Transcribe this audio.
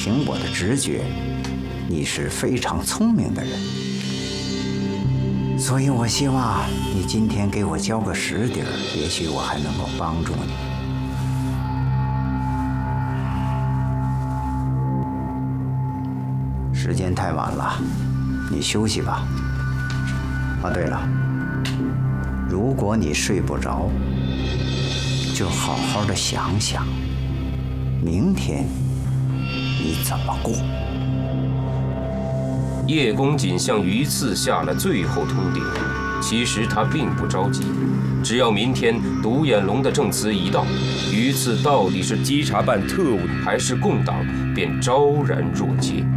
凭我的直觉，你是非常聪明的人，所以我希望你今天给我交个实底儿，也许我还能够帮助你。时间太晚了，你休息吧。啊，对了，如果你睡不着，就好好的想想，明天你怎么过。 叶公瑾向鱼刺下了最后通牒，其实他并不着急，只要明天独眼龙的证词一到，鱼刺到底是稽查办特务还是共党，便昭然若揭。